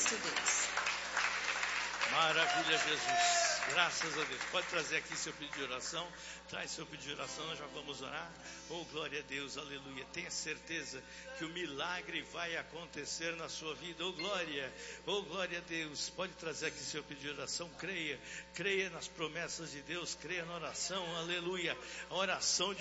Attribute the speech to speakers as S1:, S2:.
S1: nosso Deus.
S2: Maravilha, Jesus. Graças a Deus. Pode trazer aqui seu pedido de oração. Traz seu pedido de oração, nós já vamos orar. Oh, glória a Deus, aleluia. Tenha certeza que o milagre vai acontecer na sua vida. Oh, glória a Deus. Pode trazer aqui seu pedido de oração. Creia nas promessas de Deus. Creia na oração, aleluia. A oração de